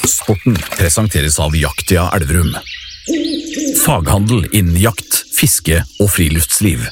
Sporten presenteres av Jaktia Elverum. Faghandel innen jakt, fiske og friluftsliv.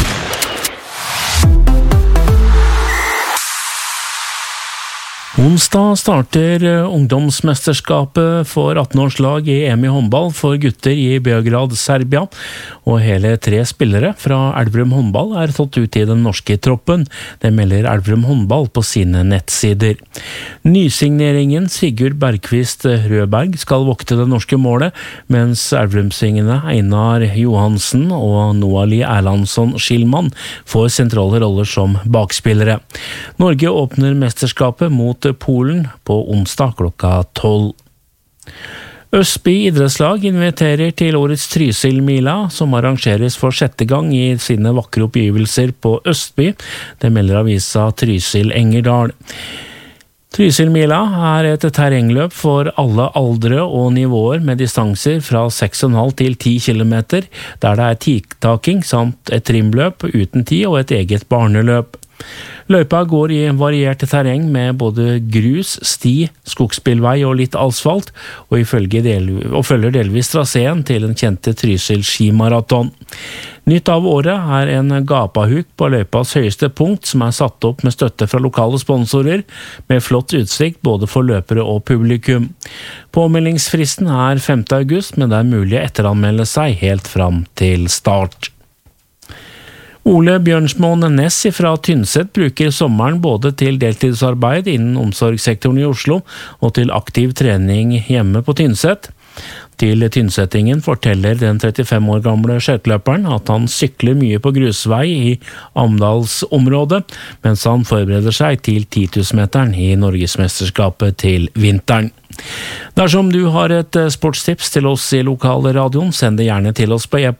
Onsdag starter ungdomsmesterskapet for 18-årslag i EM i håndball for gutter i Beograd, Serbia, og hele 3 spillere fra Elverum håndball tatt ut i den norske troppen. Det melder Elverum håndball på sine nettsider. Nysigneringen Sigurd Bergqvist Rødberg skal vokte det norske målet, mens Elverumsingene Einar Johansen og Noali Erlandsson Skillmann får sentrale roller som bakspillere. Norge åpner mesterskapet mot Polen på onsdag klokka 12. Østby idrettslag inviterer til årets Trysil-mila, som arrangeres for 6. gang i sine vakre oppgivelser på Østby. Det melder avisa Trysil Engerdal. Trysil-mila et terrengløp for alle aldre og nivåer med distanser fra 6,5 til 10 kilometer, der det tiktaking samt et trimløp uten tid og et eget barneløp. Løypa går i variert terreng med både grus, sti, skogsbilvei og litt asfalt, og følger delvis traseen til den kjente Trysil skimaraton. Nytt av året en gapahuk på løypas høyeste punkt som satt opp med støtte fra lokale sponsorer, med flott utsikt både for løpere og publikum. Påmeldingsfristen 5. august, men det mulig å etteranmelde seg helt fram til start. Ole Bjørnsmoen Næss fra Tynset bruker sommeren både til deltidsarbeid innen omsorgssektoren i Oslo og til aktiv trening hjemme på Tynset. Til Tynsettingen forteller den 35 år gamle skøyteløperen at han sykler mye på grusvei i Amdalsområdet, mens han forbereder seg til 10 000-meteren i Norgesmesterskapet til vinteren. Dersom du har et sportstips til oss i lokalradioen, send det gjerne til oss på